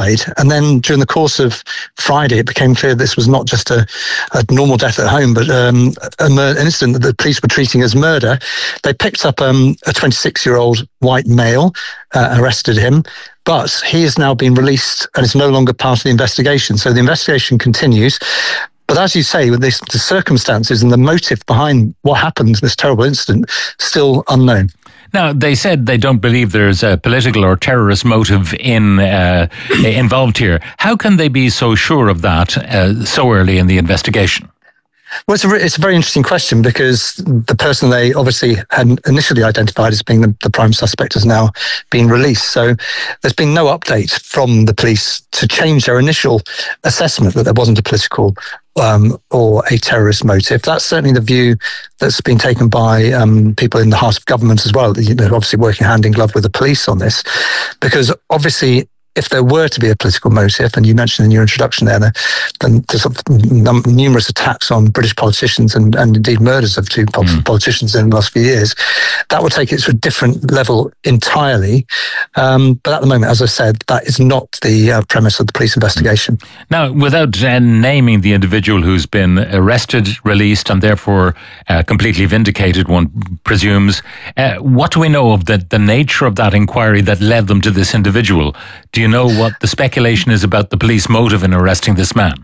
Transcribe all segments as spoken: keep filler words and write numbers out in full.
died. And then during the course of Friday, it became clear this was not just a, a normal death at home, but um, a mur- an incident that the police were treating as murder. They picked up um, a twenty-six-year-old white male, uh, arrested him, but he has now been released and is no longer part of the investigation. So the investigation continues. But as you say, with this, the circumstances and the motive behind what happened, this terrible incident, still unknown. Now, they said they don't believe there's a political or terrorist motive in uh, involved here. How can they be so sure of that uh, so early in the investigation? Well, it's a, it's a very interesting question, because the person they obviously had initially identified as being the, the prime suspect has now been released. So there's been no update from the police to change their initial assessment that there wasn't a political um, or a terrorist motive. That's certainly the view that's been taken by um, people in the heart of government as well. They're obviously working hand in glove with the police on this, because obviously, if there were to be a political motive, and you mentioned in your introduction there, then there's num- numerous attacks on British politicians and, and indeed murders of two mm. politicians in the last few years, that would take it to a different level entirely. Um, but at the moment, as I said, that is not the uh, premise of the police investigation. Now, without uh, naming the individual who's been arrested, released, and therefore uh, completely vindicated, one presumes, uh, what do we know of the, the nature of that inquiry that led them to this individual? Do you know what the speculation is about the police motive in arresting this man?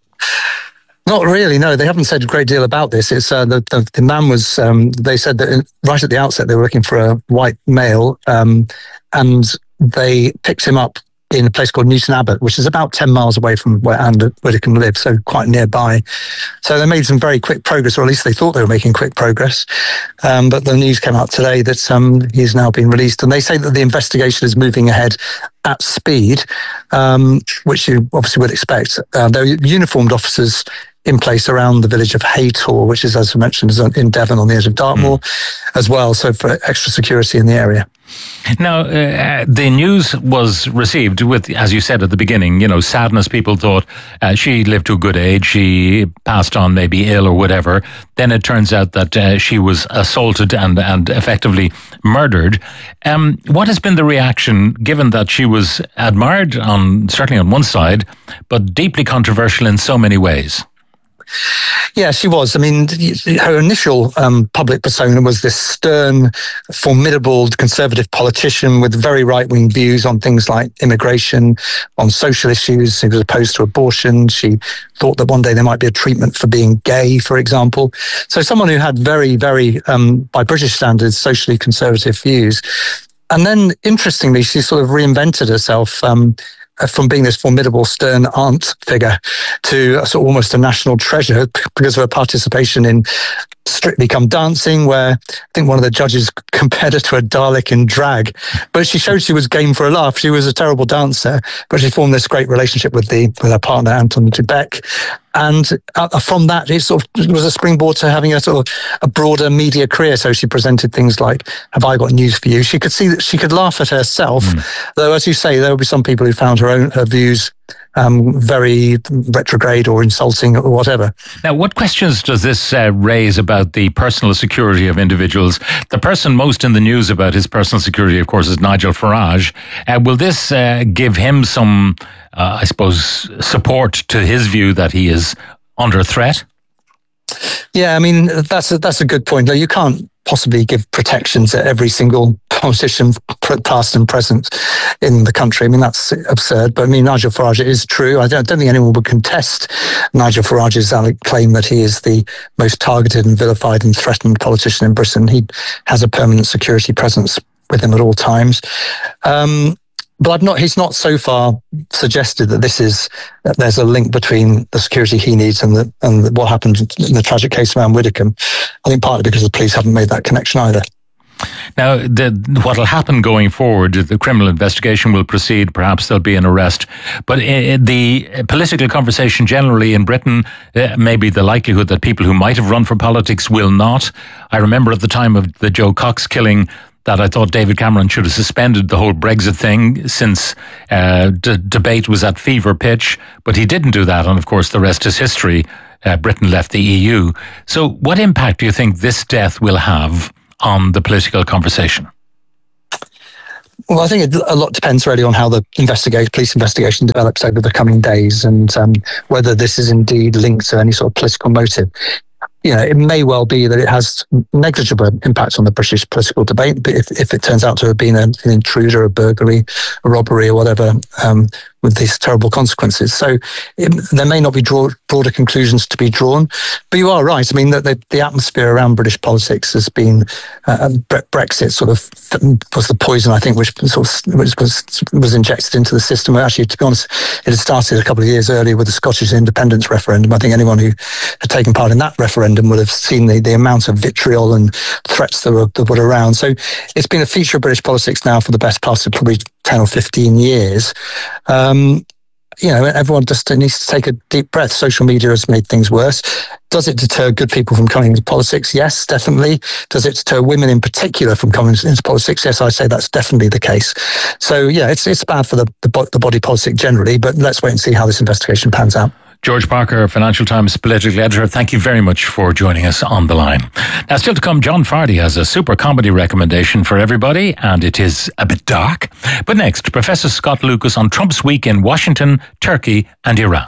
Not really, no. They haven't said a great deal about this. It's uh, the, the the man was. Um, they said that in, right at the outset they were looking for a white male, um, and they picked him up in a place called Newton Abbot, which is about ten miles away from where Anne Widdecombe lived, so quite nearby. So they made some very quick progress, or at least they thought they were making quick progress. Um, but the news came out today that um, he's now been released. And they say that the investigation is moving ahead at speed, um, which you obviously would expect. Uh, there are uniformed officers in place around the village of Haytor, which is, as I mentioned, is in Devon on the edge of Dartmoor mm. as well, so for extra security in the area. Now, uh, the news was received with, as you said at the beginning, you know, sadness. People thought uh, she lived to a good age, she passed on maybe ill or whatever. Then it turns out that uh, she was assaulted and, and effectively murdered. Um, what has been the reaction, given that she was admired on certainly on one side, but deeply controversial in so many ways? Yeah, she was. I mean, her initial um, public persona was this stern, formidable conservative politician with very right-wing views on things like immigration, on social issues. She was opposed to abortion. She thought that one day there might be a treatment for being gay, for example. So someone who had very, very, um, by British standards, socially conservative views. And then, interestingly, she sort of reinvented herself um from being this formidable, stern aunt figure to a sort of almost a national treasure because of her participation in Strictly Come Dancing, where I think one of the judges compared her to a Dalek in drag. But she showed she was game for a laugh. She was a terrible dancer, but she formed this great relationship with the with her partner, Anton du Beke. And uh, from that, it sort of it was a springboard to having a sort of a broader media career. So she presented things like, "Have I got news for you?" She could see that she could laugh at herself, mm. though, as you say, there would be some people who found her own her views um, very retrograde or insulting or whatever. Now, what questions does this uh, raise about the personal security of individuals? The person most in the news about his personal security, of course, is Nigel Farage. Uh, will this uh, give him some, uh, I suppose, support to his view that he is under threat? Yeah, I mean, that's a, that's a good point. You can't possibly give protection to every single politician, past and present, in the country. I mean, that's absurd. But I mean, Nigel Farage, it is true. I don't, I don't think anyone would contest Nigel Farage's claim that he is the most targeted and vilified and threatened politician in Britain. He has a permanent security presence with him at all times. Um, But I've not, he's not so far suggested that this is, that there's a link between the security he needs and the, and the, what happened in the tragic case of Anne Widdecombe. I think partly because the police haven't made that connection either. Now, what will happen going forward, the criminal investigation will proceed, perhaps there'll be an arrest, but the political conversation generally in Britain, uh, maybe the likelihood that people who might have run for politics will not. I remember at the time of the Joe Cox killing, that I thought David Cameron should have suspended the whole Brexit thing since uh, d- debate was at fever pitch, but he didn't do that, and of course the rest is history. Uh, Britain left the E U. So what impact do you think this death will have on the political conversation? Well, I think it, a lot depends really on how the investigate, police investigation develops over the coming days, and um, whether this is indeed linked to any sort of political motive. You know, it may well be that it has negligible impact on the British political debate, but if, if it turns out to have been an, an intruder, a burglary, a robbery, or whatever, um, with these terrible consequences. So it, there may not be draw, broader conclusions to be drawn, but you are right. I mean, the, the, the atmosphere around British politics has been, uh, Brexit sort of was the poison, I think, which sort of which was, was injected into the system. Actually, to be honest, it had started a couple of years earlier with the Scottish independence referendum. I think anyone who had taken part in that referendum would have seen the, the amount of vitriol and threats that were, that were around. So it's been a feature of British politics now for the best part of probably ten or fifteen years. Um, you know, everyone just needs to take a deep breath. Social media has made things worse. Does it deter good people from coming into politics? Yes, definitely. Does it deter women in particular from coming into politics? Yes, I say that's definitely the case. So yeah, it's it's bad for the, the, the body politic generally, but let's wait and see how this investigation pans out. George Parker, Financial Times political editor, thank you very much for joining us on the line. Now, still to come, John Fardy has a super comedy recommendation for everybody, and it is a bit dark. But next, Professor Scott Lucas on Trump's week in Washington, Turkey and Iran.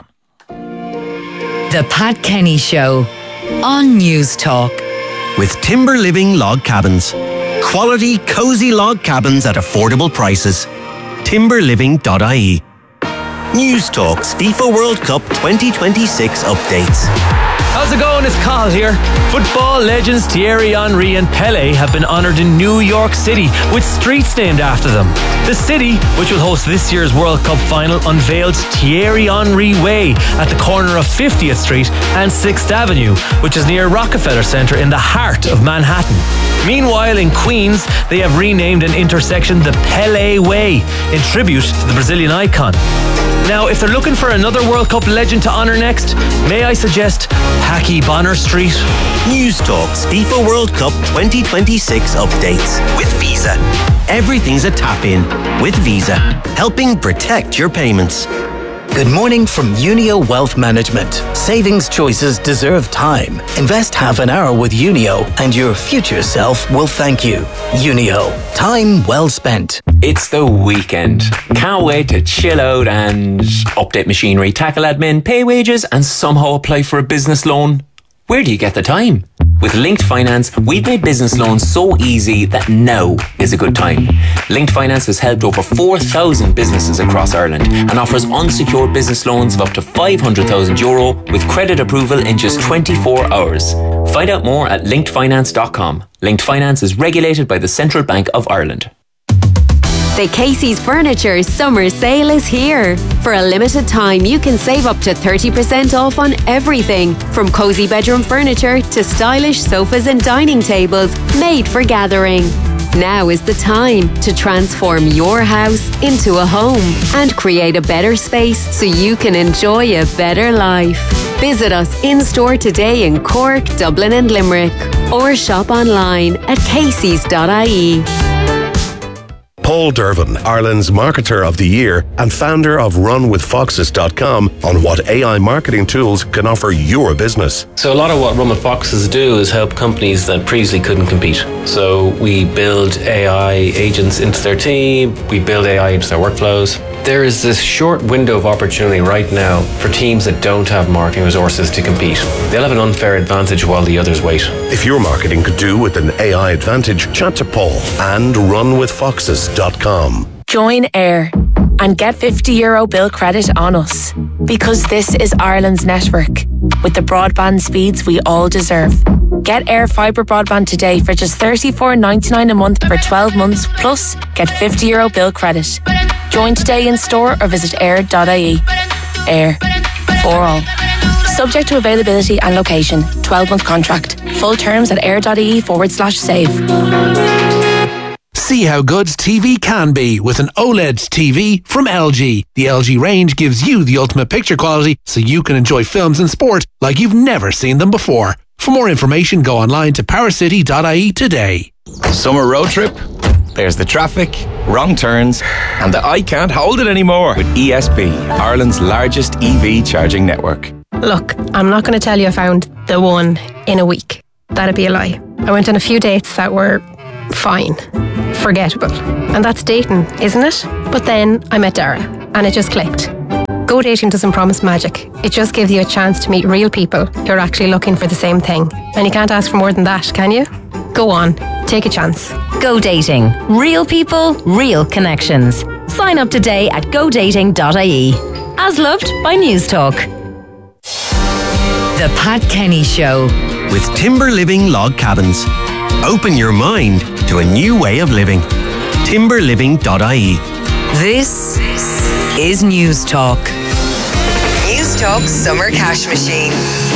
The Pat Kenny Show on News Talk. With Timber Living Log Cabins. Quality, cosy log cabins at affordable prices. timber living dot I E. News Talk's FIFA World Cup twenty twenty-six updates. How's it going? It's Cathal here. Football legends Thierry Henry and Pelé have been honoured in New York City with streets named after them. The city, which will host this year's World Cup final, unveiled Thierry Henry Way at the corner of fiftieth Street and sixth Avenue, which is near Rockefeller Center in the heart of Manhattan. Meanwhile, in Queens, they have renamed an intersection the Pelé Way in tribute to the Brazilian icon. Now, if they're looking for another World Cup legend to honour next, may I suggest Packy Bonner Street? News Talk's FIFA World Cup twenty twenty-six updates with Visa. Everything's a tap-in with Visa, helping protect your payments. Good morning from Unio Wealth Management. Savings choices deserve time. Invest half an hour with Unio and your future self will thank you. Unio. Time well spent. It's the weekend. Can't wait to chill out and update machinery, tackle admin, pay wages and somehow apply for a business loan. Where do you get the time? With Linked Finance, we've made business loans so easy that now is a good time. Linked Finance has helped over four thousand businesses across Ireland and offers unsecured business loans of up to five hundred thousand euro with credit approval in just twenty-four hours. Find out more at linked finance dot com. Linked Finance is regulated by the Central Bank of Ireland. The Casey's Furniture Summer Sale is here. For a limited time, you can save up to thirty percent off on everything, from cosy bedroom furniture to stylish sofas and dining tables made for gathering. Now is the time to transform your house into a home and create a better space so you can enjoy a better life. Visit us in-store today in Cork, Dublin and Limerick, or shop online at caseys dot I E. Paul Dervin, Ireland's Marketer of the Year and founder of run with foxes dot com, on what A I marketing tools can offer your business. So a lot of what Run with Foxes do is help companies that previously couldn't compete. So we build A I agents into their team, we build A I into their workflows. There is this short window of opportunity right now for teams that don't have marketing resources to compete. They'll have an unfair advantage while the others wait. If your marketing could do with an A I advantage, chat to Paul and run with foxes dot com. Join AIR and get fifty euro bill credit on us, because this is Ireland's network with the broadband speeds we all deserve. Get AIR fibre broadband today for just thirty-four ninety-nine a month for twelve months, plus get fifty euro bill credit. Join today in store or visit air dot I E. AIR. For all. Subject to availability and location. twelve month contract. Full terms at air dot I E forward slash save. See how good T V can be with an OLED T V from L G. The L G range gives you the ultimate picture quality so you can enjoy films and sport like you've never seen them before. For more information, go online to power city dot I E today. Summer road trip? There's the traffic, wrong turns, and the I can't hold it anymore with E S P, Ireland's largest E V charging network. Look, I'm not going to tell you I found the one in a week. That'd be a lie. I went on a few dates that were fine, forgettable. And that's dating, isn't it? But then I met Dara and it just clicked. Go Dating doesn't promise magic. It just gives you a chance to meet real people who are actually looking for the same thing. And you can't ask for more than that, can you? Go on, take a chance. Go Dating. Real people, real connections. Sign up today at go dating dot I E. As loved by News Talk. The Pat Kenny Show. With Timber Living Log Cabins. Open your mind to a new way of living. timber living dot I E. This is News Talk. News Talk Summer Cash Machine.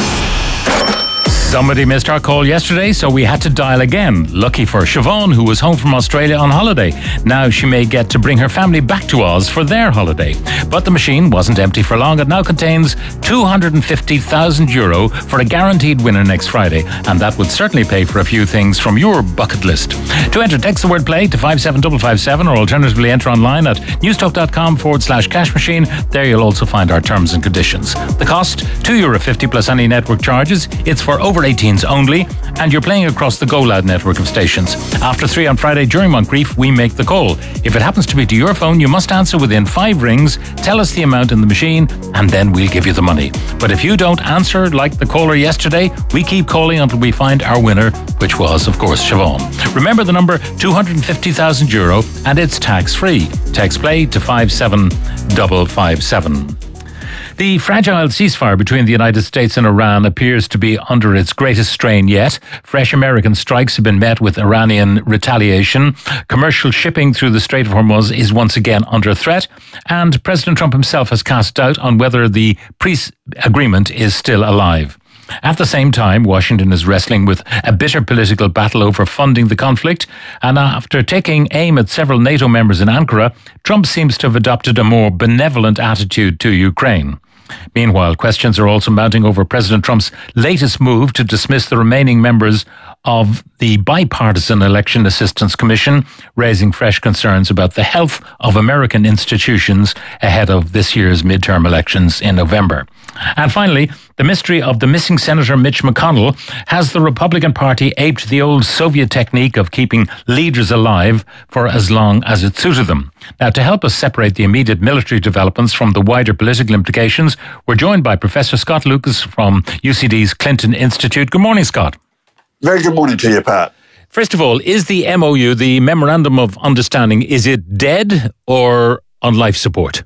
Somebody missed our call yesterday, so we had to dial again. Lucky for Siobhan, who was home from Australia on holiday. Now she may get to bring her family back to Oz for their holiday. But the machine wasn't empty for long. It now contains two hundred fifty thousand euro for a guaranteed winner next Friday. And that would certainly pay for a few things from your bucket list. To enter, text the word play to five seven five five seven or alternatively enter online at newstalk.com forward slash cash machine. There you'll also find our terms and conditions. The cost, two euro fifty plus any network charges. It's for over eighteens only, and you're playing across the Go Loud network of stations. After three on Friday during Moncrief, we make the call. If it happens to be to your phone, you must answer within five rings, tell us the amount in the machine, and then we'll give you the money. But if you don't answer like the caller yesterday, we keep calling until we find our winner, which was, of course, Siobhan. Remember the number, two hundred fifty thousand euro, and it's tax-free. Text play to five seven five five seven. The fragile ceasefire between the United States and Iran appears to be under its greatest strain yet. Fresh American strikes have been met with Iranian retaliation. Commercial shipping through the Strait of Hormuz is once again under threat. And President Trump himself has cast doubt on whether the peace agreement is still alive. At the same time, Washington is wrestling with a bitter political battle over funding the conflict, and after taking aim at several NATO members in Ankara, Trump seems to have adopted a more benevolent attitude to Ukraine. Meanwhile, questions are also mounting over President Trump's latest move to dismiss the remaining members of the Bipartisan Election Assistance Commission, raising fresh concerns about the health of American institutions ahead of this year's midterm elections in November. And finally, the mystery of the missing Senator Mitch McConnell. Has the Republican Party aped the old Soviet technique of keeping leaders alive for as long as it suited them? Now, to help us separate the immediate military developments from the wider political implications, we're joined by Professor Scott Lucas from U C D's Clinton Institute. Good morning, Scott. Very good morning to you, Pat. First of all, is the M O U, the Memorandum of Understanding, is it dead or on life support?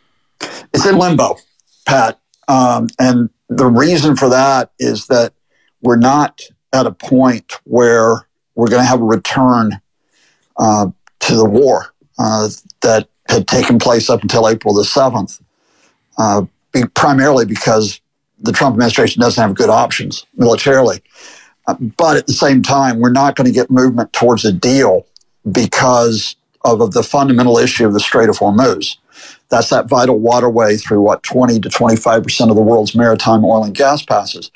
It's in limbo, Pat. Um, and the reason for that is that we're not at a point where we're going to have a return uh, to the war uh, that had taken place up until April the seventh, uh, be, primarily because the Trump administration doesn't have good options militarily. Uh, but at the same time, we're not going to get movement towards a deal because of, of the fundamental issue of the Strait of Hormuz. That's that vital waterway through what twenty to twenty-five percent of the world's maritime oil and gas passes.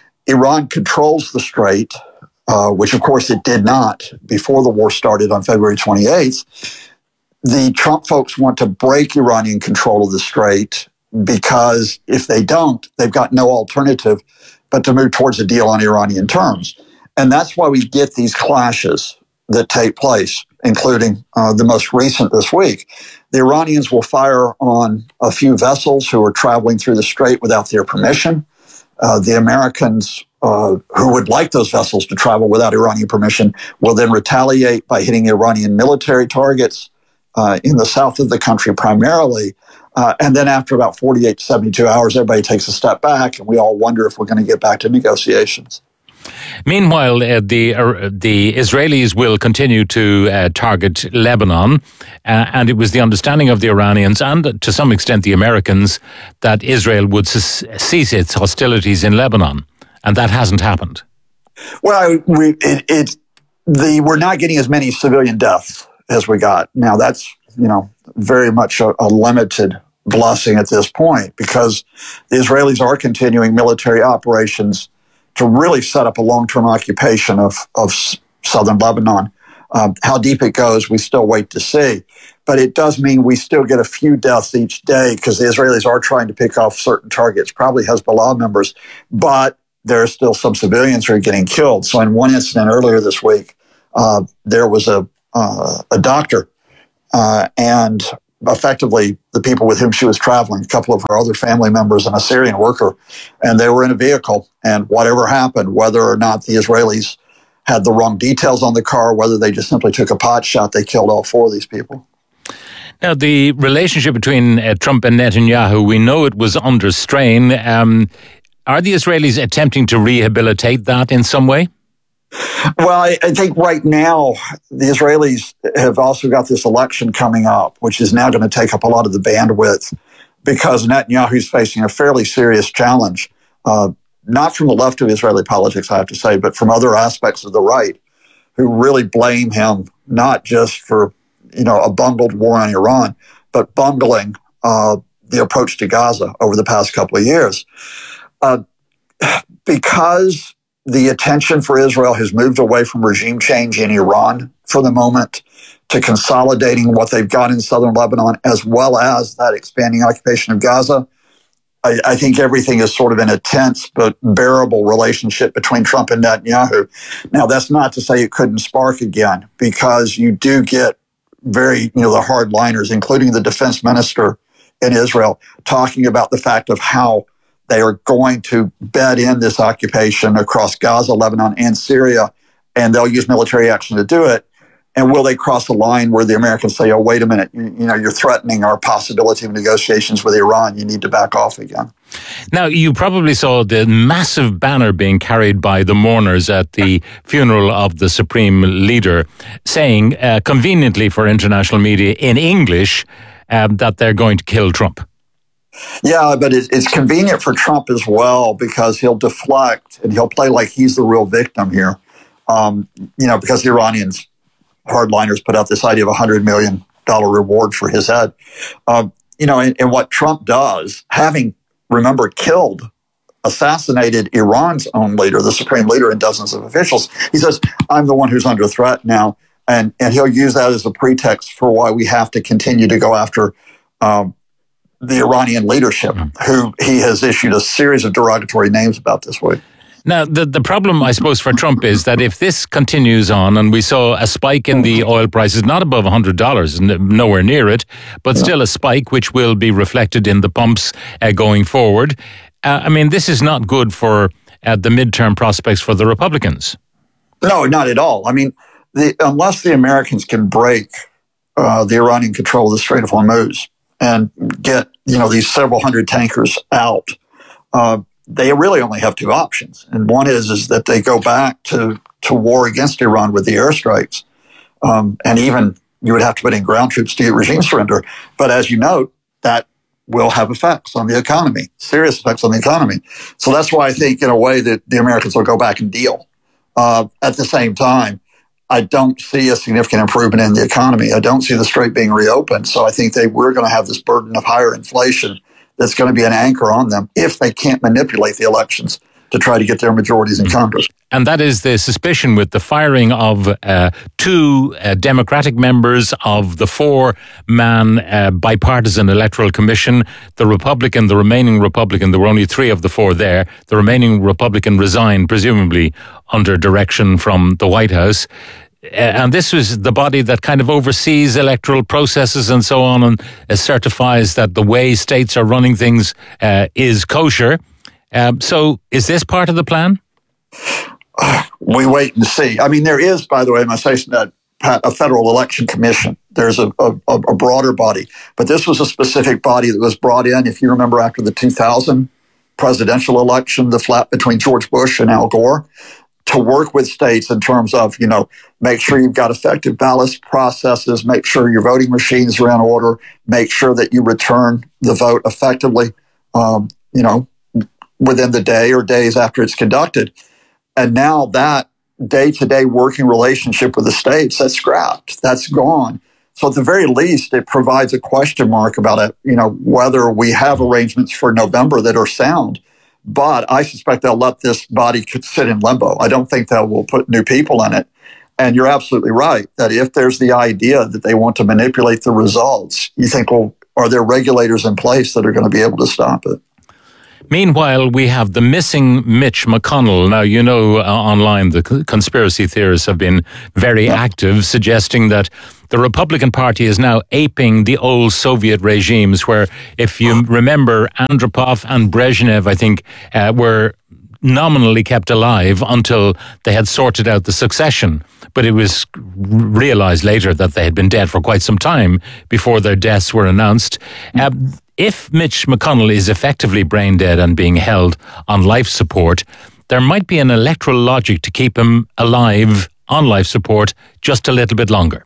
Iran controls the strait, uh, which of course it did not before the war started on February twenty-eighth. The Trump folks want to break Iranian control of the strait because if they don't, they've got no alternative but to move towards a deal on Iranian terms. And that's why we get these clashes that take place, including uh, the most recent this week. The Iranians will fire on a few vessels who are traveling through the strait without their permission. Uh, the Americans uh, who would like those vessels to travel without Iranian permission will then retaliate by hitting Iranian military targets uh, in the south of the country primarily. Uh, and then after about forty-eight to seventy-two hours, everybody takes a step back, and we all wonder if we're going to get back to negotiations. Meanwhile, uh, the uh, the Israelis will continue to uh, target Lebanon, uh, and it was the understanding of the Iranians and to some extent the Americans that Israel would c- cease its hostilities in Lebanon, and that hasn't happened. Well, we it, it the we're not getting as many civilian deaths as we got. Now that's you know very much a, a limited blessing at this point because the Israelis are continuing military operations to really set up a long-term occupation of, of southern Lebanon. Um, how deep it goes, we still wait to see. But it does mean we still get a few deaths each day because the Israelis are trying to pick off certain targets, probably Hezbollah members, but there are still some civilians who are getting killed. So in one incident earlier this week, uh, there was a uh, a doctor uh, and effectively the people with whom she was traveling, a couple of her other family members and a Syrian worker, and they were in a vehicle. And whatever happened, whether or not the Israelis had the wrong details on the car, whether they just simply took a pot shot, they killed all four of these people. Now, the relationship between uh, Trump and Netanyahu, we know it was under strain. Um, are the Israelis attempting to rehabilitate that in some way? Well, I, I think right now the Israelis have also got this election coming up, which is now going to take up a lot of the bandwidth because Netanyahu is facing a fairly serious challenge, uh, not from the left of Israeli politics, I have to say, but from other aspects of the right, who really blame him not just for you know a bungled war on Iran, but bungling uh, the approach to Gaza over the past couple of years, uh, because the attention for Israel has moved away from regime change in Iran for the moment to consolidating what they've got in southern Lebanon, as well as that expanding occupation of Gaza. I, I think everything is sort of in a tense but bearable relationship between Trump and Netanyahu. Now, that's not to say it couldn't spark again, because you do get very, you know, the hardliners, including the defense minister in Israel, talking about the fact of how they are going to bed in this occupation across Gaza, Lebanon, and Syria, and they'll use military action to do it. And will they cross a line where the Americans say, oh, wait a minute, you, you know, you're threatening our possibility of negotiations with Iran. You need to back off again. Now, you probably saw the massive banner being carried by the mourners at the funeral of the Supreme Leader, saying, uh, conveniently for international media in English, um, that they're going to kill Trump. Yeah, but it, it's convenient for Trump as well, because he'll deflect and he'll play like he's the real victim here. Um, you know, because the Iranians, hardliners, put out this idea of a one hundred million dollars reward for his head. Um, you know, and, and what Trump does, having, remember, killed, assassinated Iran's own leader, the Supreme Leader, and dozens of officials, he says, I'm the one who's under threat now. And, and he'll use that as a pretext for why we have to continue to go after um, the Iranian leadership, who he has issued a series of derogatory names about this week. Now, the, the problem, I suppose, for Trump is that if this continues on, and we saw a spike in the oil prices, not above one hundred dollars, nowhere near it, but still a spike which will be reflected in the pumps uh, going forward. Uh, I mean, this is not good for uh, the midterm prospects for the Republicans. No, not at all. I mean, the, unless the Americans can break uh, the Iranian control of the Strait of Hormuz and get, you know, these several hundred tankers out, uh, they really only have two options. And one is, is that they go back to, to war against Iran with the airstrikes. Um, and even you would have to put in ground troops to get regime surrender. But as you note, that will have effects on the economy, serious effects on the economy. So that's why I think, in a way, that the Americans will go back and deal. Uh, at the same time, I don't see a significant improvement in the economy. I don't see the strait being reopened. So I think they we're going to have this burden of higher inflation that's going to be an anchor on them if they can't manipulate the elections to try to get their majorities in Congress. And that is the suspicion with the firing of uh, two uh, Democratic members of the four-man uh, bipartisan electoral commission. The Republican, the remaining Republican, there were only three of the four there. The remaining Republican resigned, presumably under direction from the White House. Uh, and this was the body that kind of oversees electoral processes and so on, and uh, certifies that the way states are running things uh, is kosher. Um, so is this part of the plan? Uh, we wait and see. I mean, there is, by the way, I must say that, a federal election commission. There's a, a, a broader body. But this was a specific body that was brought in, if you remember, after the two thousand presidential election, the flap between George Bush and Al Gore, to work with states in terms of, you know, make sure you've got effective ballot processes, make sure your voting machines are in order, make sure that you return the vote effectively, um, you know, within the day or days after it's conducted. And now that day-to-day working relationship with the states, that's scrapped, that's gone. So at the very least, it provides a question mark about it, you know, whether we have arrangements for November that are sound. But I suspect they'll let this body sit in limbo. I don't think they will put new people in it. And you're absolutely right that if there's the idea that they want to manipulate the results, you think, well, are there regulators in place that are going to be able to stop it? Meanwhile, we have the missing Mitch McConnell. Now, you know, uh, online, the c- conspiracy theorists have been very active, suggesting that the Republican Party is now aping the old Soviet regimes, where, if you remember, Andropov and Brezhnev, I think, uh, were nominally kept alive until they had sorted out the succession. But it was realized later that they had been dead for quite some time before their deaths were announced. Uh, if Mitch McConnell is effectively brain dead and being held on life support, there might be an electoral logic to keep him alive on life support just a little bit longer.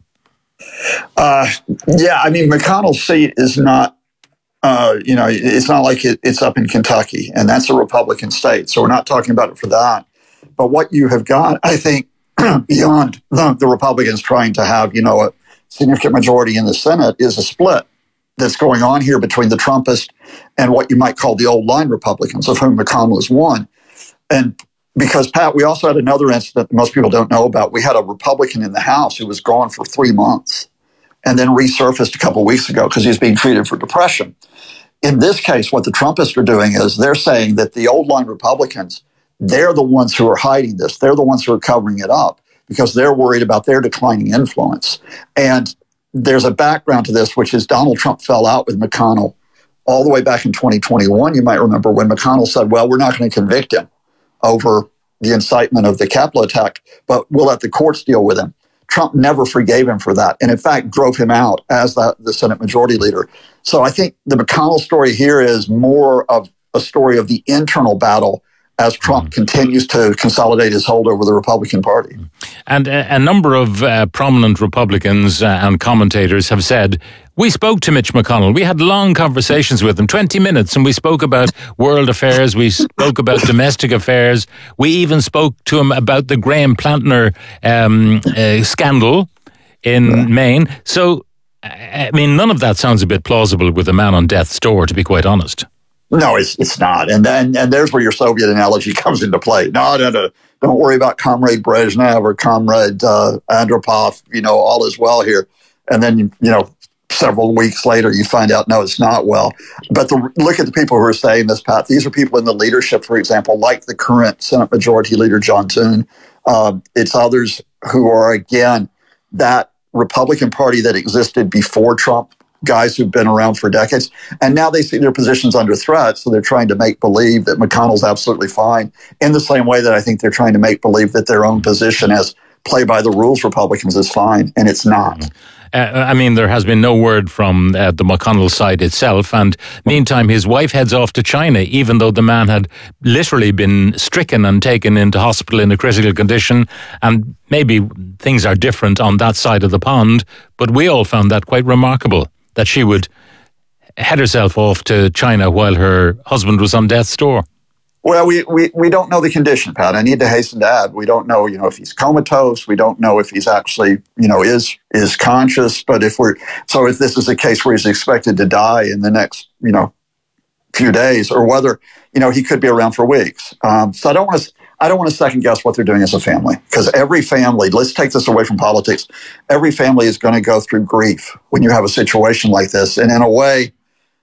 Uh, yeah, I mean, McConnell's seat is not, uh, you know, it's not like it, it's up in Kentucky, and that's a Republican state. So we're not talking about it for that. But what you have got, I think, beyond the, the Republicans trying to have, you know, a significant majority in the Senate is a split that's going on here between the Trumpists and what you might call the old line Republicans, of whom McConnell is one. And because, Pat, we also had another incident that most people don't know about. We had a Republican in the House who was gone for three months and then resurfaced a couple of weeks ago because he was being treated for depression. In this case, what the Trumpists are doing is they're saying that the old line Republicans, they're the ones who are hiding this. They're the ones who are covering it up because they're worried about their declining influence. And there's a background to this, which is Donald Trump fell out with McConnell all the way back in twenty twenty-one. You might remember when McConnell said, well, we're not going to convict him over the incitement of the Capitol attack, but we'll let the courts deal with him. Trump never forgave him for that, and in fact drove him out as the, the Senate Majority Leader. So I think the McConnell story here is more of a story of the internal battle as Trump mm. continues to consolidate his hold over the Republican Party. And a, a number of uh, prominent Republicans uh, and commentators have said, we spoke to Mitch McConnell. We had long conversations with him, twenty minutes, and we spoke about world affairs. We spoke about domestic affairs. We even spoke to him about the Graham Plantner um, uh, scandal in yeah. Maine. So, I mean, none of that sounds a bit plausible with a man on death's door, to be quite honest. No, it's it's not. And then and there's where your Soviet analogy comes into play. No, no, no. Don't worry about Comrade Brezhnev or Comrade uh, Andropov. You know, all is well here. And then, you know, several weeks later, you find out, no, it's not well. But the, look at the people who are saying this, Pat. These are people in the leadership, for example, like the current Senate Majority Leader, John Thune. Uh, it's others who are, again, that Republican Party that existed before Trump, guys who've been around for decades, and now they see their positions under threat, so they're trying to make believe that McConnell's absolutely fine, in the same way that I think they're trying to make believe that their own position as play-by-the-rules Republicans is fine, and it's not. Uh, I mean, there has been no word from uh, the McConnell side itself, and meantime, his wife heads off to China, even though the man had literally been stricken and taken into hospital in a critical condition, and maybe things are different on that side of the pond, but we all found that quite remarkable, that she would head herself off to China while her husband was on death's door. Well, we, we, we don't know the condition, Pat. I need to hasten to add, we don't know, you know, if he's comatose. We don't know if he's actually, you know, is is conscious. But if we're so, if this is a case where he's expected to die in the next, you know, few days, or whether, you know, he could be around for weeks. Um, so I don't want to. I don't want to second guess what they're doing as a family, because every family, let's take this away from politics, every family is going to go through grief when you have a situation like this. And in a way,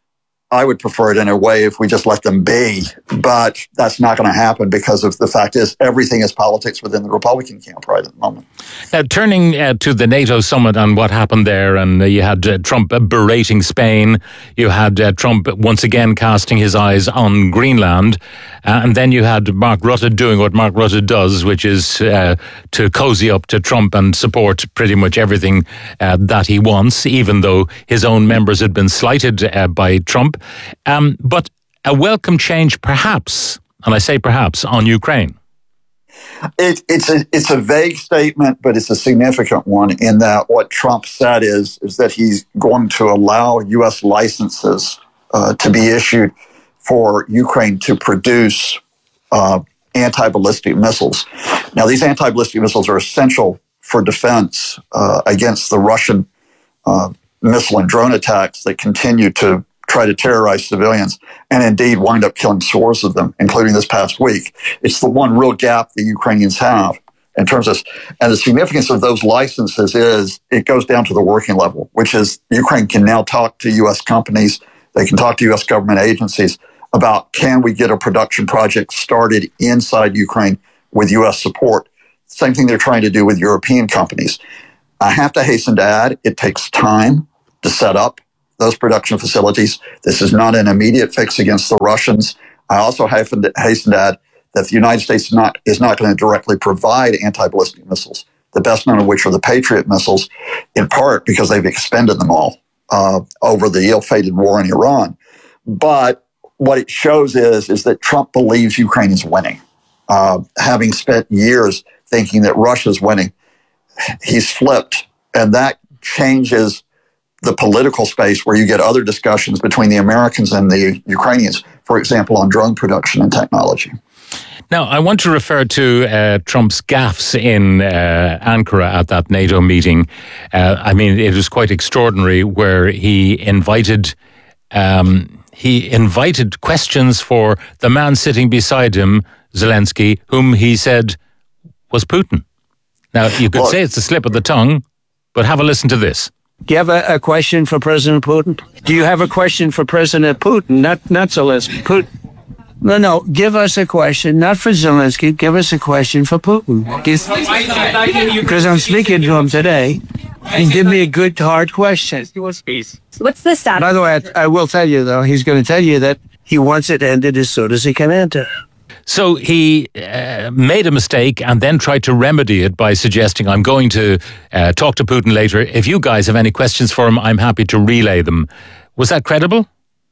I would prefer it in a way if we just let them be, but that's not going to happen because of the fact is everything is politics within the Republican camp right at the moment. Now, turning uh, to the NATO summit and what happened there, and uh, you had uh, Trump berating Spain, you had uh, Trump once again casting his eyes on Greenland, uh, and then you had Mark Rutte doing what Mark Rutte does, which is uh, to cozy up to Trump and support pretty much everything uh, that he wants, even though his own members had been slighted uh, by Trump. Um, but a welcome change, perhaps, and I say perhaps, on Ukraine. It, it's a it's a vague statement, but it's a significant one in that what Trump said is is that he's going to allow U S licenses uh, to be issued for Ukraine to produce uh, anti-ballistic missiles. Now, these anti-ballistic missiles are essential for defense uh, against the Russian uh, missile and drone attacks that continue to try to terrorize civilians and indeed wind up killing scores of them, including this past week. It's the one real gap the Ukrainians have in terms of, and the significance of those licenses is it goes down to the working level, which is Ukraine can now talk to U S companies, they can talk to U S government agencies about can we get a production project started inside Ukraine with U S support. Same thing they're trying to do with European companies. I have to hasten to add, it takes time to set up those production facilities. This is not an immediate fix against the Russians. I also have to hasten to add that the United States is not, is not going to directly provide anti-ballistic missiles, the best known of which are the Patriot missiles, in part because they've expended them all uh, over the ill-fated war in Iran. But what it shows is, is that Trump believes Ukraine is winning. Uh, having spent years thinking that Russia's winning, he's flipped, and that changes the political space where you get other discussions between the Americans and the Ukrainians, for example, on drone production and technology. Now, I want to refer to uh, Trump's gaffes in uh, Ankara at that NATO meeting. Uh, I mean, it was quite extraordinary where he invited um, he invited questions for the man sitting beside him, Zelensky, whom he said was Putin. Now, you could well, say it's a slip of the tongue, but have a listen to this. Do you have a, a question for President Putin? Do you have a question for President Putin? Not not Zelensky. Putin. No, no. Give us a question, not for Zelensky. Give us a question for Putin. Because I'm speaking to him today. And give me a good, hard question. What's the status? By the way, I, I will tell you, though, he's going to tell you that he wants it ended as soon as he can enter. So he uh, made a mistake and then tried to remedy it by suggesting, I'm going to uh, talk to Putin later. If you guys have any questions for him, I'm happy to relay them. Was that credible?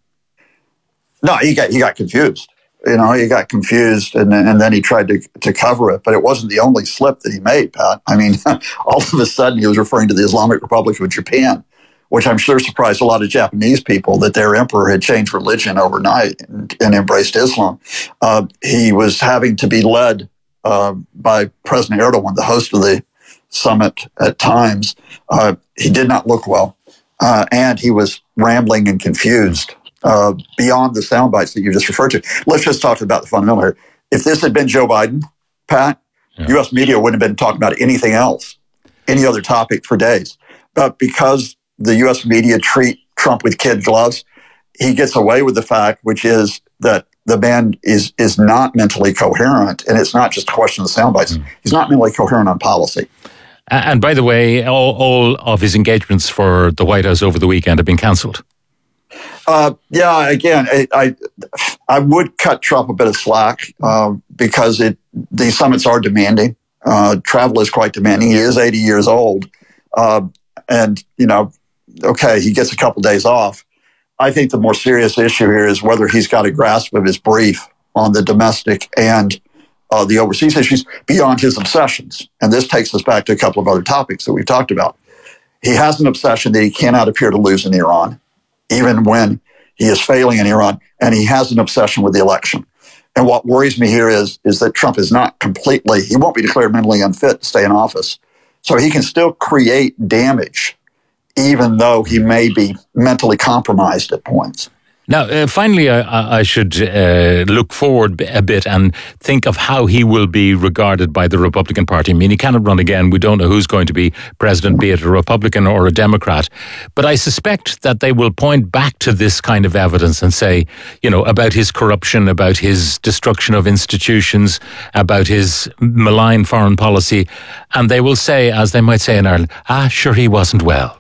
No, he got he got confused. You know, he got confused, and, and then he tried to, to cover it. But it wasn't the only slip that he made, Pat. I mean, all of a sudden he was referring to the Islamic Republic of Japan, which I'm sure surprised a lot of Japanese people that their emperor had changed religion overnight and, and embraced Islam. Uh, he was having to be led uh, by President Erdogan, the host of the summit at times. Uh, he did not look well, uh, and he was rambling and confused uh, beyond the sound bites that you just referred to. Let's just talk about the fundamental here. If this had been Joe Biden, Pat, yeah. U S media wouldn't have been talking about anything else, any other topic for days. But because the U S media treat Trump with kid gloves, he gets away with the fact, which is that the man is is not mentally coherent, and it's not just a question of the sound bites. Mm. He's not mentally coherent on policy. And by the way, all, all of his engagements for the White House over the weekend have been cancelled. Uh, yeah, again, I, I I would cut Trump a bit of slack uh, because it these summits are demanding. Uh, travel is quite demanding. He is eighty years old, uh, and you know. Okay, he gets a couple days off. I think the more serious issue here is whether he's got a grasp of his brief on the domestic and uh, the overseas issues beyond his obsessions. And this takes us back to a couple of other topics that we've talked about. He has an obsession that he cannot appear to lose in Iran, even when he is failing in Iran, and he has an obsession with the election. And what worries me here is, is that Trump is not completely, he won't be declared mentally unfit to stay in office. So he can still create damage even though he may be mentally compromised at points. Now, uh, finally, I, I should uh, look forward a bit and think of how he will be regarded by the Republican Party. I mean, he cannot run again. We don't know who's going to be president, be it a Republican or a Democrat. But I suspect that they will point back to this kind of evidence and say, you know, about his corruption, about his destruction of institutions, about his malign foreign policy. And they will say, as they might say in Ireland, ah, sure, he wasn't well.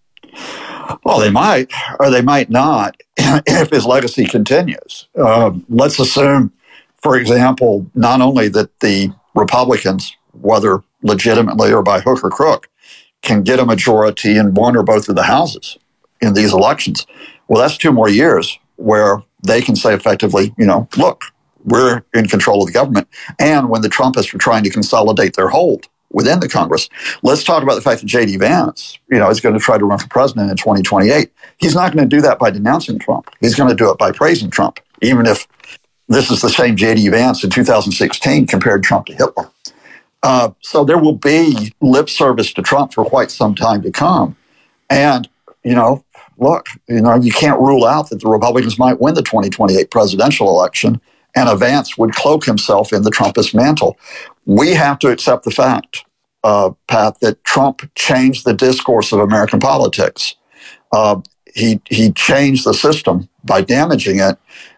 Well, they might, or they might not, if his legacy continues. Um, let's assume, for example, not only that the Republicans, whether legitimately or by hook or crook, can get a majority in one or both of the houses in these elections. Well, that's two more years where they can say effectively, you know, look, we're in control of the government. And when the Trumpists are trying to consolidate their hold within the Congress. Let's talk about the fact that J D Vance, you know, is going to try to run for president in twenty twenty-eight. He's not going to do that by denouncing Trump. He's going to do it by praising Trump, even if this is the same J D Vance in two thousand sixteen compared Trump to Hitler. Uh, so there will be lip service to Trump for quite some time to come. And, you know, look, you know, you can't rule out that the Republicans might win the twenty twenty-eight presidential election, and a Vance would cloak himself in the Trumpist mantle. We have to accept the fact, uh, Pat, that Trump changed the discourse of American politics. Uh, he he changed the system by damaging it,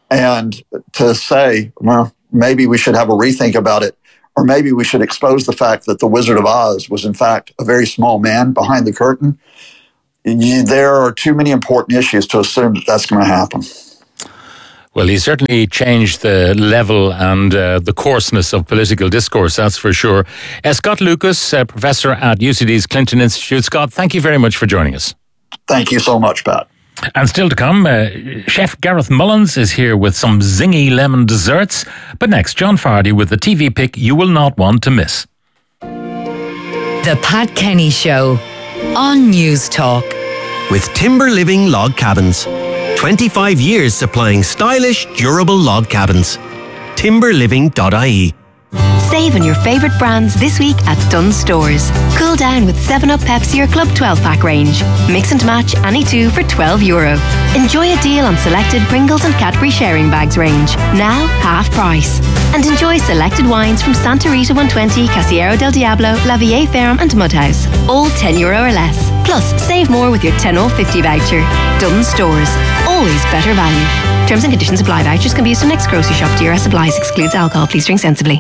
And to say, well, maybe we should have a rethink about it, or maybe we should expose the fact that the Wizard of Oz was in fact a very small man behind the curtain. There are too many important issues to assume that that's going to happen. Well, he certainly changed the level and uh, the coarseness of political discourse, that's for sure. Uh, Scott Lucas, uh, professor at U C D's Clinton Institute. Scott, thank you very much for joining us. Thank you so much, Pat. And still to come, uh, Chef Gareth Mullins is here with some zingy lemon desserts. But next, John Fardy with the T V pick you will not want to miss. The Pat Kenny Show on News Talk. With Timber Living Log Cabins. twenty-five years supplying stylish, durable log cabins. timber living dot I E. Save on your favourite brands this week at Dunnes Stores. Cool down with seven up Pepsi or Club twelve pack range. Mix and match any two for twelve euro. Enjoy a deal on selected Pringles and Cadbury sharing bags range. Now half price. And enjoy selected wines from Santa Rita one twenty, Casillero del Diablo, La Vie Ferme and Mudhouse. All ten euro or less. Plus, save more with your ten off fifty voucher. Dunnes Stores. Always better value. Terms and conditions apply. Vouchers can be used in next grocery shop. D R S supplies. Excludes alcohol. Please drink sensibly.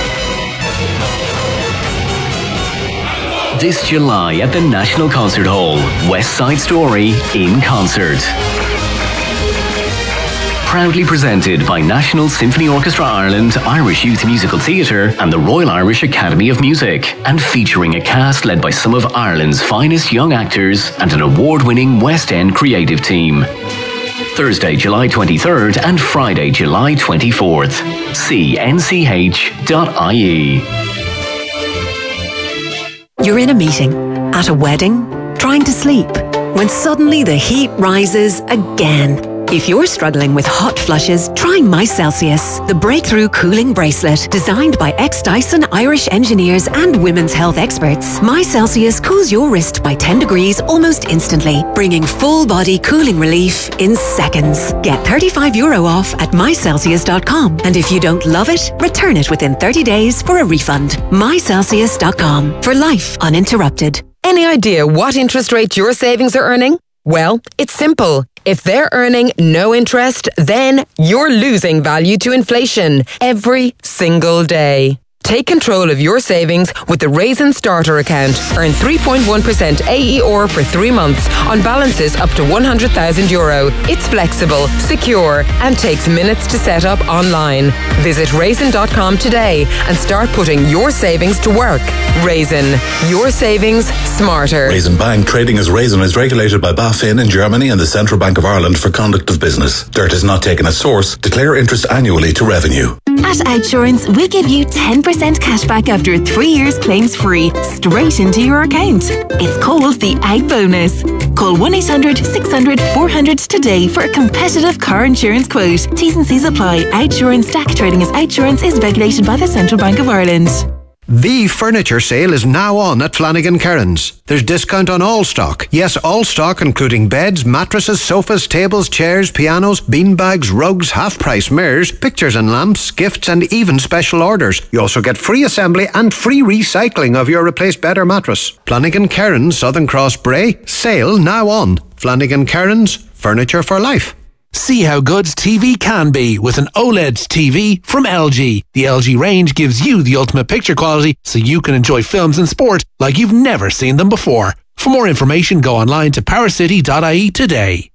This July at the National Concert Hall, West Side Story in concert. Proudly presented by National Symphony Orchestra Ireland, Irish Youth Musical Theatre and the Royal Irish Academy of Music, and featuring a cast led by some of Ireland's finest young actors and an award-winning West End creative team. Thursday, July twenty-third and Friday, July twenty-fourth. See N C H dot I E. You're in a meeting, at a wedding, trying to sleep, when suddenly the heat rises again. If you're struggling with hot flushes, try My Celsius, the breakthrough cooling bracelet designed by ex-Dyson Irish engineers and women's health experts. My Celsius cools your wrist by ten degrees almost instantly, bringing full-body cooling relief in seconds. Get thirty-five euro off at my celsius dot com, and if you don't love it, return it within thirty days for a refund. my celsius dot com, for life uninterrupted. Any idea what interest rate your savings are earning? Well, it's simple. If they're earning no interest, then you're losing value to inflation every single day. Take control of your savings with the Raisin Starter account. Earn three point one percent A E R for three months on balances up to one hundred thousand euro. It's flexible, secure, and takes minutes to set up online. Visit raisin dot com today and start putting your savings to work. Raisin, your savings smarter. Raisin Bank, trading as Raisin, is regulated by BaFin in Germany and the Central Bank of Ireland for conduct of business. Dirt is not taken as source. Declare interest annually to revenue. At Outsurance, we give you ten percent cashback after three years claims free, straight into your account. It's called the Out Bonus. Call one eight hundred six hundred four hundred today for a competitive car insurance quote. T's and C's apply. Outsurance S T A C trading as Outsurance is regulated by the Central Bank of Ireland. The furniture sale is now on at Flanagan Kerins. There's discount on all stock. Yes, all stock including beds, mattresses, sofas, tables, chairs, pianos, beanbags, rugs, half-price mirrors, pictures and lamps, gifts and even special orders. You also get free assembly and free recycling of your replaced bed or mattress. Flanagan Kerins, Southern Cross Bray. Sale now on. Flanagan Kerins, furniture for life. See how good T V can be with an OLED T V from L G. The L G range gives you the ultimate picture quality so you can enjoy films and sport like you've never seen them before. For more information, go online to power city dot I E today.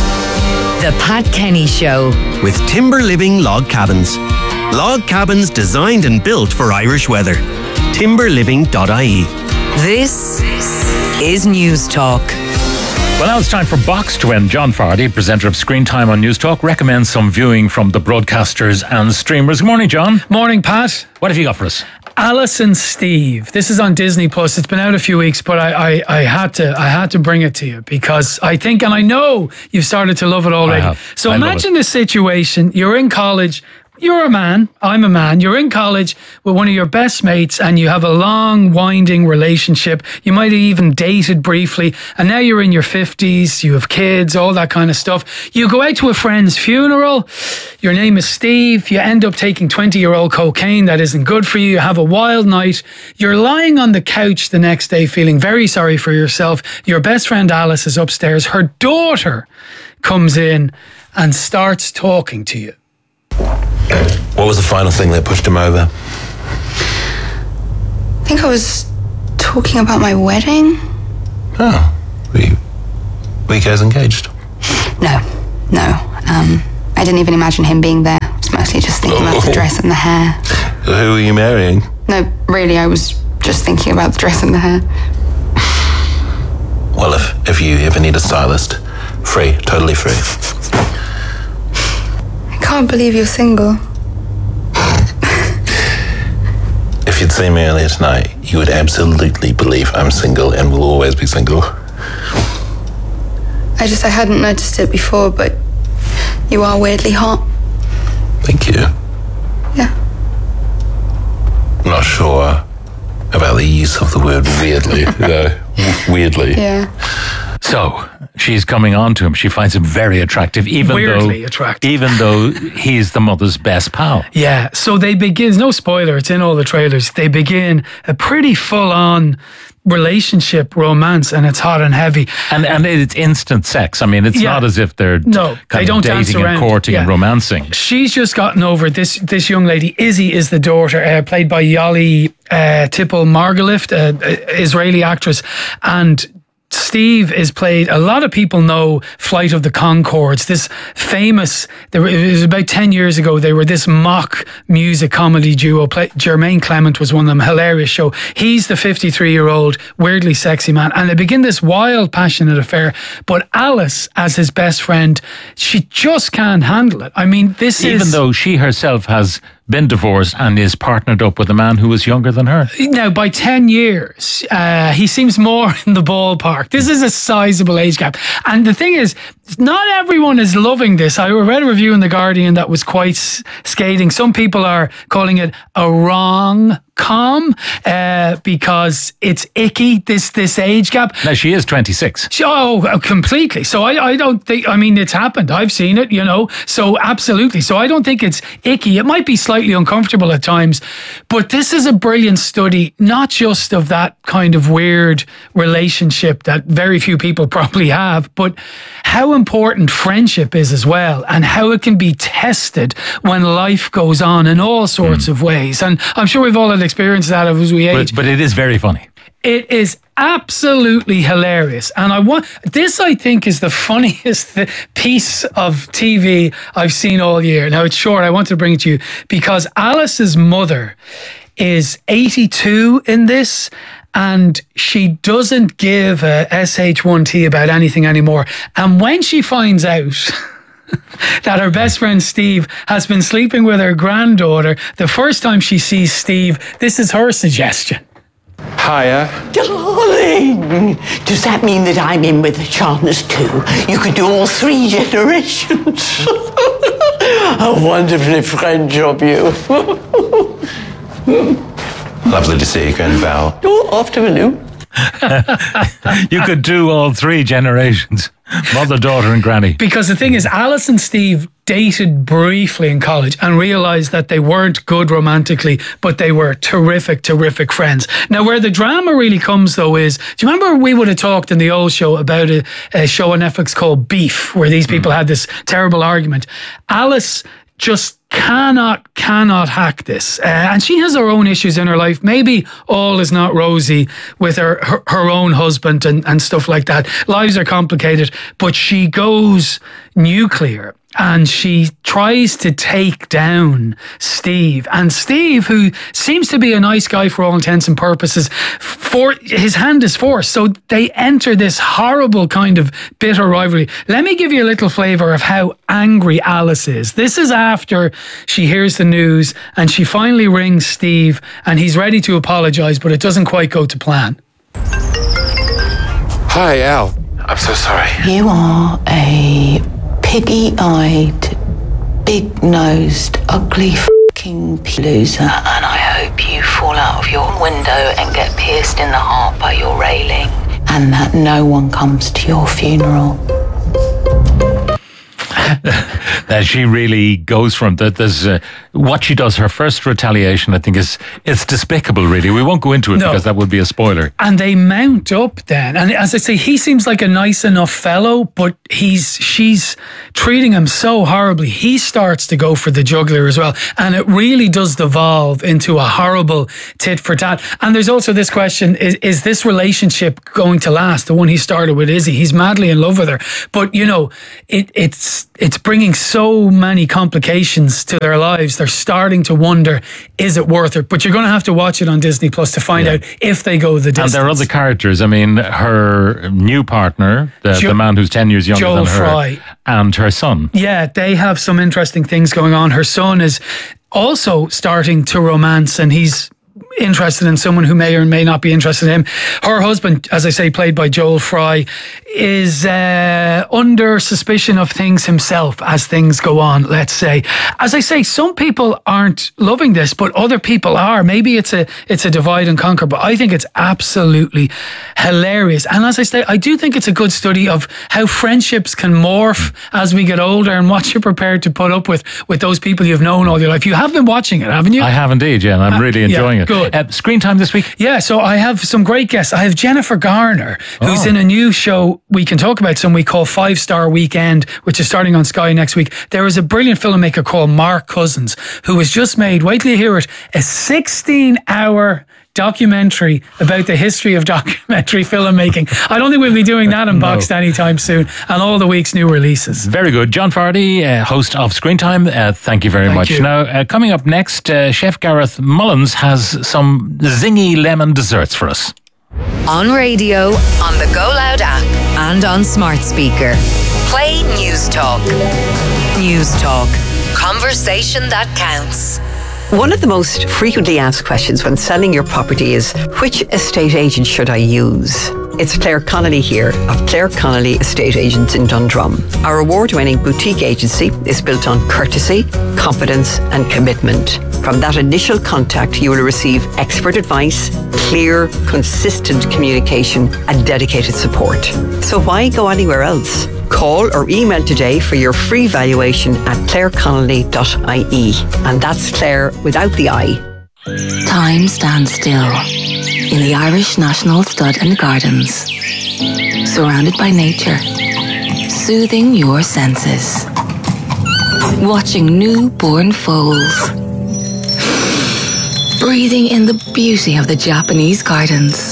The Pat Kenny Show. With Timber Living Log Cabins. Log cabins designed and built for Irish weather. timber living dot I E. This is News Talk. Well, now it's time for Box to End. John Fardy, presenter of Screen Time on News Talk, recommends some viewing from the broadcasters and streamers. Good morning, John. Morning, Pat. What have you got for us? Alice and Steve. This is on Disney Plus. It's been out a few weeks, but I, I, I had to I had to bring it to you because I think, and I know you've started to love it already. I have. So I imagine this situation. You're in college. You're a man, I'm a man, you're in college with one of your best mates and you have a long, winding relationship. You might have even dated briefly and now you're in your fifties, you have kids, all that kind of stuff. You go out to a friend's funeral, your name is Steve, you end up taking twenty-year-old cocaine that isn't good for you, you have a wild night, you're lying on the couch the next day feeling very sorry for yourself. Your best friend Alice is upstairs, her daughter comes in and starts talking to you. What was the final thing that pushed him over? I think I was talking about my wedding. Oh, were you, were you guys engaged? No, no. Um, I didn't even imagine him being there. I was mostly just thinking oh. about the dress and the hair. Who were you marrying? No, really, I was just thinking about the dress and the hair. Well, if, if you ever need a stylist, free, totally free. I can't believe you're single. If you'd seen me earlier tonight, you would absolutely believe I'm single and will always be single. I just, I hadn't noticed it before, but you are weirdly hot. Thank you. Yeah. I'm not sure about the use of the word weirdly. No, weirdly. Yeah. So she's coming on to him. She finds him very attractive, even Weirdly though attractive. even though he's the mother's best pal. Yeah. So they begin. No spoiler. It's in all the trailers. They begin a pretty full-on relationship, romance, and it's hot and heavy. And and it's instant sex. I mean, it's Yeah. not as if they're No, kind they of don't dance dating around. and courting Yeah. and romancing. She's just gotten over this. This young lady, Izzy, is the daughter, uh, played by Yali uh, Tipple Margolift, uh, Israeli actress, and Steve is played. A lot of people know Flight of the Conchords. This famous. There were, it was about ten years ago. They were this mock music comedy duo. Play, Jermaine Clement was one of them. Hilarious show. He's the fifty-three-year-old weirdly sexy man, and they begin this wild, passionate affair. But Alice, as his best friend, she just can't handle it. I mean, this Even is though she herself has been divorced and is partnered up with a man who was younger than her. Now, by ten years, uh, he seems more in the ballpark. This is a sizable age gap. And the thing is, not everyone is loving this. I read a review in The Guardian that was quite scathing. Some people are calling it a wrong com uh, because it's icky, this this age gap. Now, she is twenty-six. She- Oh, completely. So I, I don't think, I mean, it's happened. I've seen it, you know. So absolutely. So I don't think it's icky. It might be slightly uncomfortable at times, but this is a brilliant study, not just of that kind of weird relationship that very few people probably have, but how important friendship is as well, and how it can be tested when life goes on in all sorts mm. of ways. And I'm sure we've all had experience that as we age. But, but it is very funny. It is absolutely hilarious. And I want this, I think, is the funniest piece of T V I've seen all year. Now, it's short. I want to bring it to you because Alice's mother is eighty-two in this, and she doesn't give a S H one T about anything anymore. And when she finds out that her best friend Steve has been sleeping with her granddaughter, the first time she sees Steve, this is her suggestion. Hiya. Darling, does that mean that I'm in with the chance too? You could do all three generations. How wonderfully French of you. Lovely to see you again, Val. Oh, afternoon. You could do all three generations. Mother, daughter and granny. Because the thing is, Alice and Steve dated briefly in college and realised that they weren't good romantically, but they were terrific, terrific friends. Now, where the drama really comes, though, is, do you remember we would have talked in the old show about a, a show on Netflix called Beef, where these people mm. had this terrible argument? Alice just cannot, cannot hack this. Uh, and she has her own issues in her life. Maybe all is not rosy with her, her, her own husband and, and stuff like that. Lives are complicated, but she goes nuclear. And she tries to take down Steve. And Steve, who seems to be a nice guy for all intents and purposes, for his hand is forced. So they enter this horrible kind of bitter rivalry. Let me give you a little flavour of how angry Alice is. This is after she hears the news and she finally rings Steve and he's ready to apologise, but it doesn't quite go to plan. Hi, Al. I'm so sorry. You are a piggy-eyed, big-nosed, ugly f***ing loser, and I hope you fall out of your window and get pierced in the heart by your railing, and that no one comes to your funeral. that she really goes from that. There's uh, what she does. Her first retaliation, I think, is it's despicable. Really, we won't go into it No. because that would be a spoiler. And they mount up then. And as I say, he seems like a nice enough fellow, but he's she's treating him so horribly. He starts to go for the jugular as well. And it really does devolve into a horrible tit for tat. And there's also this question, is, is this relationship going to last? The one he started with Izzy. He's madly in love with her. But, you know, it, it's it's bringing so many complications to their lives. They're starting to wonder, is it worth it? But you're going to have to watch it on Disney Plus to find Yeah. out if they go the distance. And there are other characters. I mean, her new partner, the, Jo- the man who's ten years younger Joel than her, Fry. and her son. Yeah, they have some interesting things going on. Her son is also starting to romance, and he's interested in someone who may or may not be interested in him. Her husband, as I say, played by Joel Fry, is uh, under suspicion of things himself as things go on, let's say. As I say, some people aren't loving this, but other people are. Maybe it's a it's a divide and conquer, but I think it's absolutely hilarious. And as I say, I do think it's a good study of how friendships can morph as we get older and what you're prepared to put up with with those people you've known all your life. You have been watching it, haven't you? I have indeed, yeah, and I'm really Uh, yeah, enjoying it. good. Uh, screen time this week? Yeah, so I have some great guests. I have Jennifer Garner, who's Oh. in a new show we can talk about some we call Five Star Weekend, which is starting on Sky next week. There is a brilliant filmmaker called Mark Cousins, who has just made, wait till you hear it, a sixteen hour documentary about the history of documentary filmmaking. I don't think we'll be doing that unboxed No. anytime soon, and all the week's new releases. Very good. John Fardy, uh, host of Screen Time, uh, thank you very Thank much. you. Now, uh, coming up next, uh, Chef Gareth Mullins has some zingy lemon desserts for us. On radio, on the Go Loud app, and on smart speaker. Play News Talk. News Talk. Conversation that counts. One of the most frequently asked questions when selling your property is, which estate agent should I use? It's Claire Connolly here of Claire Connolly Estate Agents in Dundrum. Our award-winning boutique agency is built on courtesy, confidence and commitment. From that initial contact, you will receive expert advice, clear, consistent communication and dedicated support. So why go anywhere else? Call or email today for your free valuation at claire connolly dot I E. And that's Claire without the I. Time stands still in the Irish National Stud and Gardens, surrounded by nature, soothing your senses, watching newborn foals, breathing in the beauty of the Japanese gardens,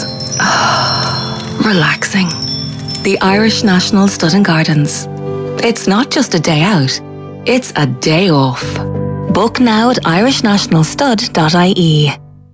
relaxing. The Irish National Stud and Gardens. It's not just a day out, it's a day off. Book now at irish national stud dot I E.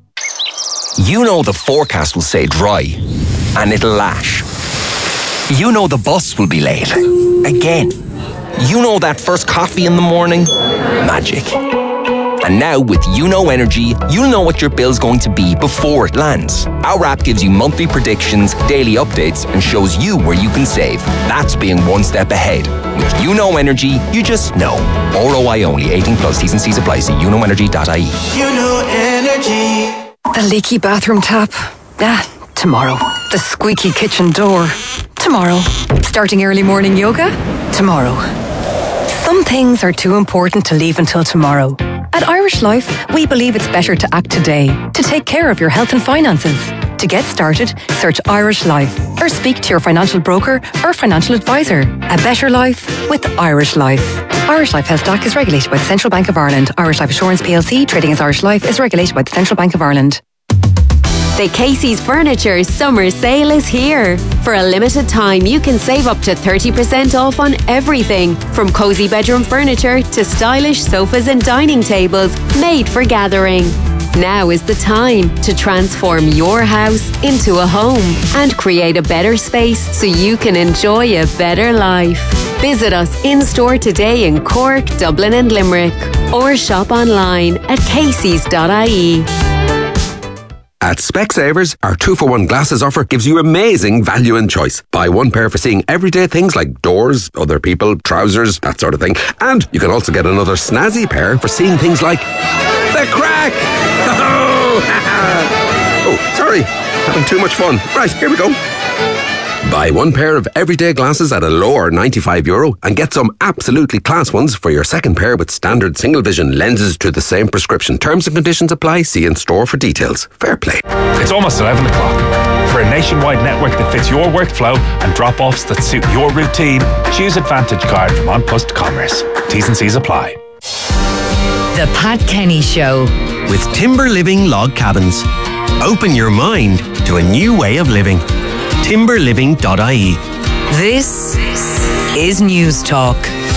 You know the forecast will say dry, and it'll lash. You know the bus will be late. Again. You know that first coffee in the morning? Magic. And now with You Know Energy, you'll know what your bill's going to be before it lands. Our app gives you monthly predictions, daily updates, and shows you where you can save. That's being one step ahead. With You Know Energy, you just know. R O I only, eighteen plus, T's and C's apply. See you know energy dot I E. You know energy. The leaky bathroom tap. Ah, tomorrow. The squeaky kitchen door. Tomorrow. Starting early morning yoga. Tomorrow. Some things are too important to leave until tomorrow. At Irish Life, we believe it's better to act today, to take care of your health and finances. To get started, search Irish Life or speak to your financial broker or financial advisor. A better life with Irish Life. Irish Life Health D A C is regulated by the Central Bank of Ireland. Irish Life Assurance P L C, trading as Irish Life, is regulated by the Central Bank of Ireland. The Casey's Furniture Summer Sale is here. For a limited time, you can save up to thirty percent off on everything, from cosy bedroom furniture to stylish sofas and dining tables made for gathering. Now is the time to transform your house into a home and create a better space so you can enjoy a better life. Visit us in-store today in Cork, Dublin and Limerick, or shop online at caseys dot I E. At Specsavers, our two-for-one glasses offer gives you amazing value and choice. Buy one pair for seeing everyday things like doors, other people, trousers, that sort of thing. And you can also get another snazzy pair for seeing things like the crack! Oh, sorry, having too much fun. Right, here we go. Buy one pair of everyday glasses at a lower ninety-five euro and get some absolutely class ones for your second pair with standard single vision lenses to the same prescription. Terms and conditions apply. See in store for details. Fair play. It's almost eleven o'clock. For a nationwide network that fits your workflow and drop-offs that suit your routine, choose Advantage Card from On Post Commerce. T's and C's apply. The Pat Kenny Show. With Timber Living Log Cabins. Open your mind to a new way of living. timber living dot I E. This is News Talk.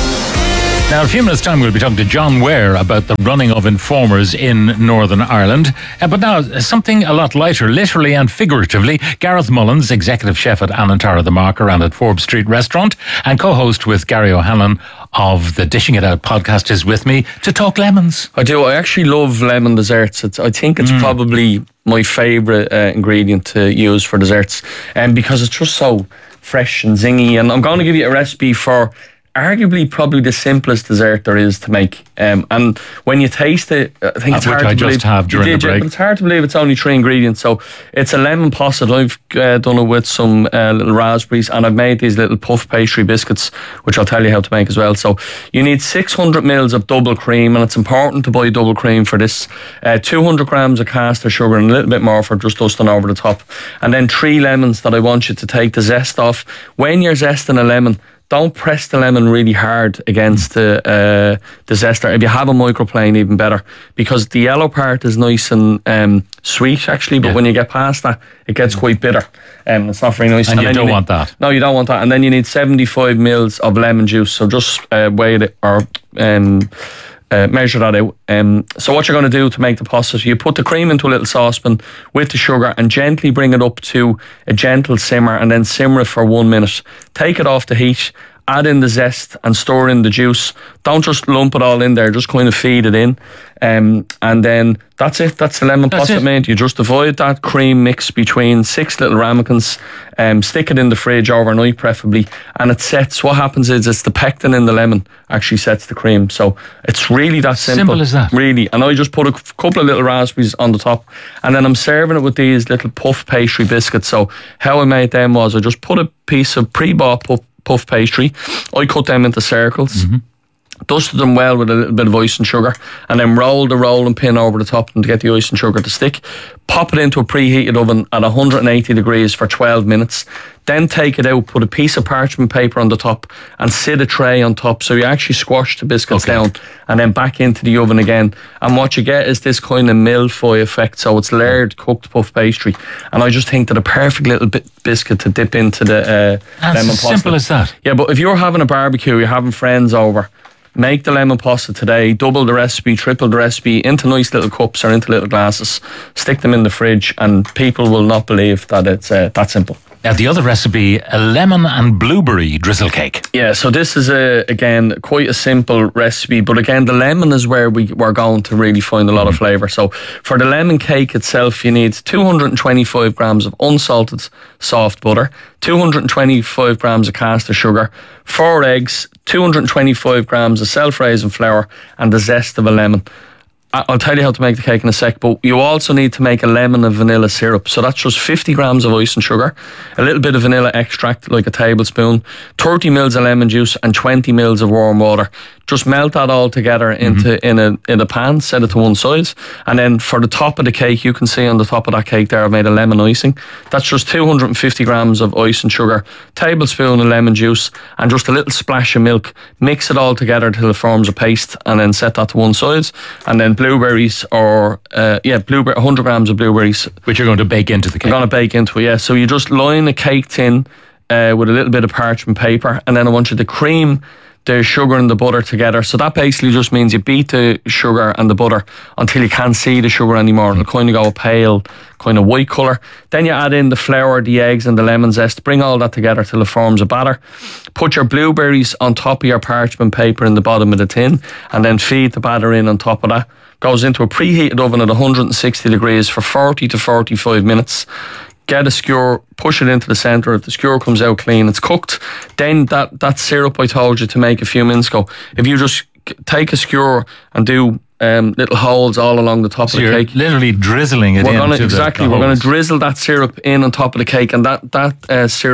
Now, in a few minutes' time, we'll be talking to John Ware about the running of informers in Northern Ireland. Uh, but now, something a lot lighter, literally and figuratively. Gareth Mullins, executive chef at Anantara the Marker and at Forbes Street Restaurant, and co-host with Gary O'Hanlon of the Dishing It Out podcast, is with me to talk lemons. I do. I actually love lemon desserts. It's, I think it's mm. probably my favourite uh, ingredient to use for desserts, and um, because it's just so fresh and zingy. And I'm going to give you a recipe for arguably probably the simplest dessert there is to make. Um, and when you taste it, I think uh, it's hard I to just believe. Have during did, the break. Yeah, but it's hard to believe it's only three ingredients. So it's a lemon posset. I've uh, done it with some uh, little raspberries, and I've made these little puff pastry biscuits, which I'll tell you how to make as well. So you need six hundred mils of double cream, and it's important to buy double cream for this. Uh, two hundred grams of caster sugar and a little bit more for just dusting over the top. And then three lemons that I want you to take the zest off. When you're zesting a lemon, don't press the lemon really hard against the uh, the zester. If you have a microplane, even better, because the yellow part is nice and um, sweet actually, but yeah. when you get past that, it gets quite bitter. Um, it's not very nice. And, and you don't you need, want that. No, you don't want that. And then you need seventy-five mils of lemon juice. So just uh, weigh it or um, uh, measure that out. Um, so what you're going to do to make the posset, you put the cream into a little saucepan with the sugar and gently bring it up to a gentle simmer, and then simmer it for one minute. Take it off the heat, add in the zest and store in the juice. Don't just lump it all in there, just kind of feed it in. Um, and then that's it. That's the lemon posset made. You just divide that cream mix between six little ramekins, um, stick it in the fridge overnight preferably, and it sets. What happens is it's the pectin in the lemon actually sets the cream. So it's really that simple. Simple as that. Really. And I just put a couple of little raspberries on the top, and then I'm serving it with these little puff pastry biscuits. So how I made them was I just put a piece of pre-bought puff puff pastry. I cut them into circles, mm-hmm. dusted them well with a little bit of ice and sugar, and then rolled the rolling pin over the top to get the ice and sugar to stick. Pop it into a preheated oven at one hundred eighty degrees for twelve minutes. Then take it out, put a piece of parchment paper on the top and sit a tray on top, so you actually squash the biscuits okay. down, and then back into the oven again. And what you get is this kind of mille-feuille effect, so it's layered cooked puff pastry. And I just think that a perfect little bit biscuit to dip into the uh, lemon as pasta. Simple as that. Yeah, but if you're having a barbecue, you're having friends over, make the lemon pasta today, double the recipe, triple the recipe, into nice little cups or into little glasses, stick them in the fridge, and people will not believe that it's uh, that simple. Now, the other recipe, a lemon and blueberry drizzle cake. Yeah, so this is, a, again, quite a simple recipe, but again, the lemon is where we, we're going to really find a lot mm. of flavour. So for the lemon cake itself, you need two hundred twenty-five grams of unsalted soft butter, two hundred twenty-five grams of caster sugar, four eggs, two hundred twenty-five grams of self-raising flour, and the zest of a lemon. I'll tell you how to make the cake in a sec, but you also need to make a lemon and vanilla syrup. So that's just fifty grams of ice and sugar, a little bit of vanilla extract, like a tablespoon, thirty mils of lemon juice, and twenty mils of warm water. Just melt that all together into mm-hmm. in a in a pan, set it to one side, and then for the top of the cake, you can see on the top of that cake there, I've made a lemon icing. That's just two hundred fifty grams of ice and sugar, tablespoon of lemon juice, and just a little splash of milk. Mix it all together till it forms a paste, and then set that to one side. And then blueberries, or uh, yeah, blueberry, one hundred grams of blueberries, which you're going to bake into the cake. You're going to bake into it, yeah. So you just line a cake tin uh, with a little bit of parchment paper, and then I want you to cream the sugar and the butter together. So that basically just means you beat the sugar and the butter until you can't see the sugar anymore. It'll kind of go a pale, kind of white colour. Then you add in the flour, the eggs and the lemon zest. Bring all that together till it forms a batter. Put your blueberries on top of your parchment paper in the bottom of the tin, and then feed the batter in on top of that. Goes into a preheated oven at one hundred sixty degrees for forty to forty-five minutes. Get a skewer, push it into the centre. If the skewer comes out clean, it's cooked. Then that, that syrup I told you to make a few minutes ago, if you just take a skewer and do um, little holes all along the top so of the you're cake. Literally drizzling it we're in. gonna, exactly. The, the we're going to drizzle that syrup in on top of the cake, and that, that uh, syrup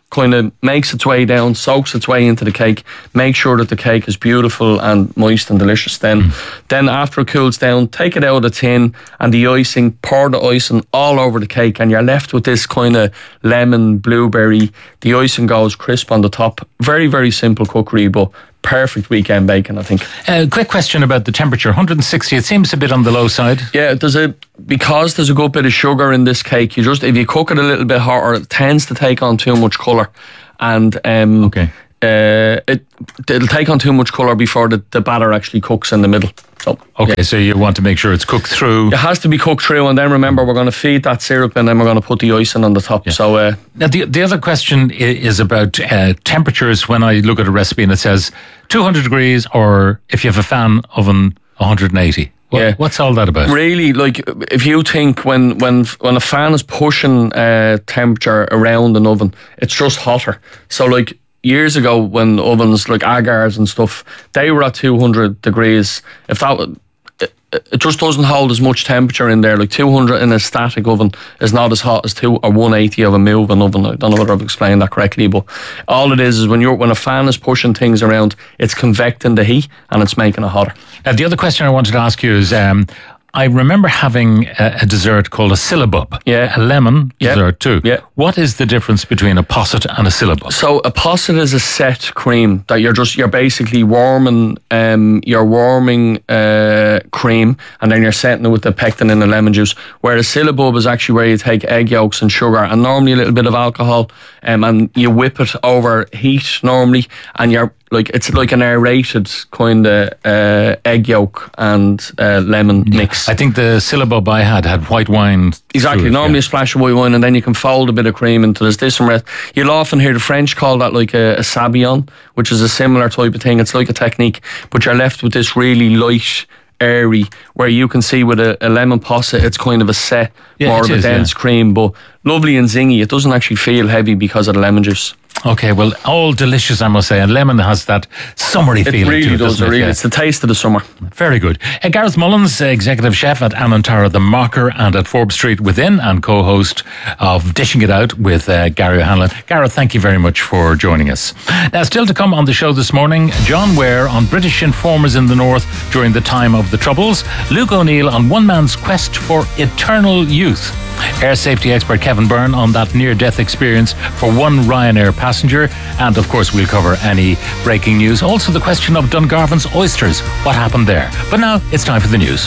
kind of makes its way down, soaks its way into the cake, make sure that the cake is beautiful and moist and delicious. Then, mm. then after it cools down, take it out of the tin and the icing, pour the icing all over the cake, and you're left with this kind of lemon, blueberry. The icing goes crisp on the top. Very, very simple cookery, but perfect weekend bacon, I think. A uh, quick question about the temperature. one hundred sixty, it seems a bit on the low side. Yeah, there's a because there's a good bit of sugar in this cake. You just if you cook it a little bit hotter, it tends to take on too much colour, and um, okay, uh, it it'll take on too much colour before the, the batter actually cooks in the middle. So okay, yeah. so you want to make sure it's cooked through. It has to be cooked through, and then remember we're going to feed that syrup, and then we're going to put the icing on the top. Yeah. So uh, now the the other question is about uh, temperatures. When I look at a recipe and it says two hundred degrees, or if you have a fan oven, one hundred eighty. What, yeah. What's all that about? Really, like if you think when when when a fan is pushing uh, temperature around an oven, it's just hotter. So like years ago when ovens like Agars and stuff, they were at two hundred degrees. If that it, it just doesn't hold as much temperature in there. Like two hundred in a static oven is not as hot as two or one eighty of a moving oven. I don't know whether I've explained that correctly, but all it is is when you're when a fan is pushing things around, it's convecting the heat and it's making it hotter. Uh, the other question I wanted to ask you is, um, I remember having a, a dessert called a syllabub. Yeah. A lemon yeah. dessert too. Yeah. What is the difference between a posset and a syllabub? So a posset is a set cream that you're just, you're basically warming, um, you're warming uh, cream and then you're setting it with the pectin and the lemon juice. Where a syllabub is actually where you take egg yolks and sugar and normally a little bit of alcohol um, and you whip it over heat normally, and you're like, it's like an aerated kind of uh, egg yolk and uh, lemon yeah. mix. I think the syllabub I had had white wine. Exactly. It, normally yeah. a splash of white wine, and then you can fold a bit of cream into this. This and rest. You'll often hear the French call that like a, a sabayon, which is a similar type of thing. It's like a technique, but you're left with this really light, airy, where you can see with a, a lemon posset, it's kind of a set, yeah, more of a is, dense yeah. cream, but lovely and zingy. It doesn't actually feel heavy because of the lemon juice. Okay, well, all delicious, I must say, and lemon has that summery it feeling. Really to it, does, it really. Yeah. It's the taste of the summer. Very good. Uh, Gareth Mullins, uh, executive chef at Anantara The Marker and at Forbes Street Within, and co-host of Dishing It Out with uh, Gary O'Hanlon. Gareth, thank you very much for joining us. Now, still to come on the show this morning, John Ware on British informers in the North during the time of the Troubles, Luke O'Neill on one man's quest for eternal youth, air safety expert Kevin Byrne on that near-death experience for one Ryanair passenger, and of course we'll cover any breaking news. Also the question of Dungarvan's oysters. What happened there? But now it's time for the news.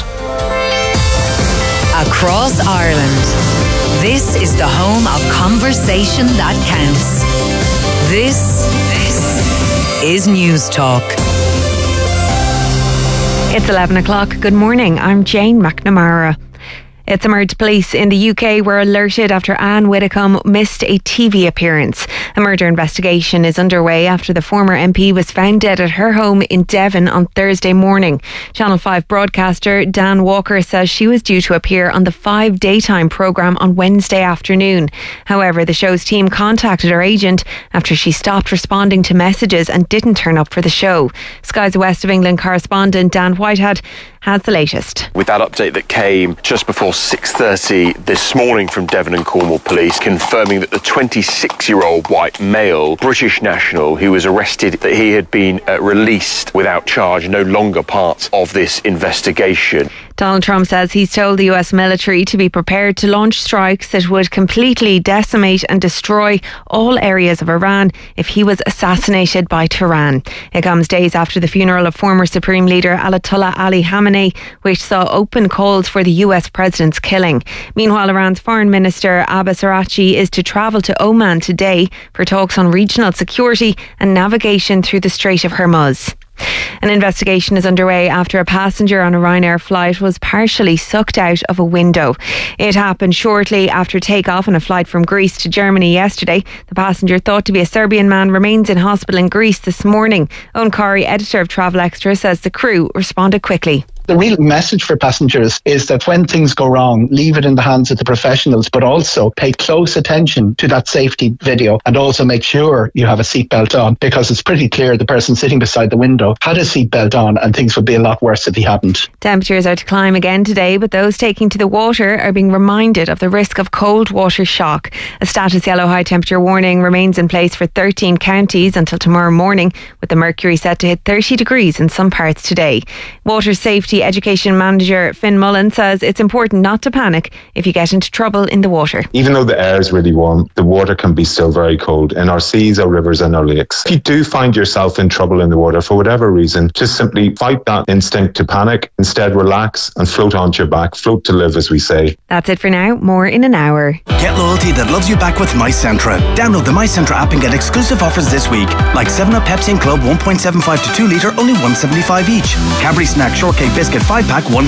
Across Ireland, this is the home of conversation that counts. This, this is News Talk. It's eleven o'clock. Good morning. I'm Jane McNamara. It's emerged police in the U K were alerted after Anne Widdecombe missed a T V appearance. A murder investigation is underway after the former M P was found dead at her home in Devon on Thursday morning. Channel five broadcaster Dan Walker says she was due to appear on the five daytime programme on Wednesday afternoon. However, the show's team contacted her agent after she stopped responding to messages and didn't turn up for the show. Sky's West of England correspondent Dan Whitehead has the latest. With that update that came just before six thirty this morning from Devon and Cornwall Police, confirming that the twenty-six-year-old white male British national who was arrested, that he had been uh, released without charge, no longer part of this investigation. Donald Trump says he's told the U S military to be prepared to launch strikes that would completely decimate and destroy all areas of Iran if he was assassinated by Tehran. It comes days after the funeral of former Supreme Leader Ayatollah Ali Khamenei, which saw open calls for the U S president's killing. Meanwhile, Iran's Foreign Minister Abbas Araghchi is to travel to Oman today for talks on regional security and navigation through the Strait of Hormuz. An investigation is underway after a passenger on a Ryanair flight was partially sucked out of a window. It happened shortly after takeoff on a flight from Greece to Germany yesterday. The passenger, thought to be a Serbian man, remains in hospital in Greece this morning. Owen Corey, editor of Travel Extra, says the crew responded quickly. The real message for passengers is that when things go wrong, leave it in the hands of the professionals, but also pay close attention to that safety video and also make sure you have a seatbelt on, because it's pretty clear the person sitting beside the window had a seatbelt on and things would be a lot worse if he hadn't. Temperatures are to climb again today, but those taking to the water are being reminded of the risk of cold water shock. A status yellow high temperature warning remains in place for thirteen counties until tomorrow morning, with the mercury set to hit thirty degrees in some parts today. Water Safety Education Manager Finn Mullen says it's important not to panic if you get into trouble in the water. Even though the air is really warm, the water can be still very cold in our seas, our rivers and our lakes. If you do find yourself in trouble in the water for whatever reason, just simply fight that instinct to panic. Instead, relax and float onto your back. Float to live, as we say. That's it for now. More in an hour. Get loyalty that loves you back with MyCentra. Download the MyCentra app and get exclusive offers this week, like seven up Pepsi and Club one point seven five to two litre, only one seventy-five each. Cadbury Snack Shortcake Biscuit five pack, one